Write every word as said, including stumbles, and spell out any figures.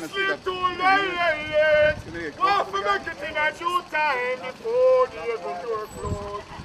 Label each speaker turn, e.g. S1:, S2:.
S1: Don't sleep too late. Want to make it in a due time before the door close.